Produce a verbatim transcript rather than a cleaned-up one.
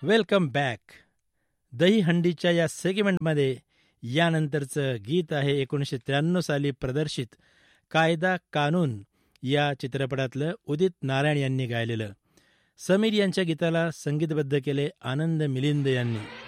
Welcome back. दहीहंडीच्या या सेगमेंटमध्ये यानंतरचं गीत आहे एकोणीसशे त्र्याण्णव साली प्रदर्शित कायदा कानून या चित्रपटातलं उदित नारायण यांनी गायलेलं. समीर यांच्या गीताला संगीतबद्ध केले आनंद मिलिंद यांनी.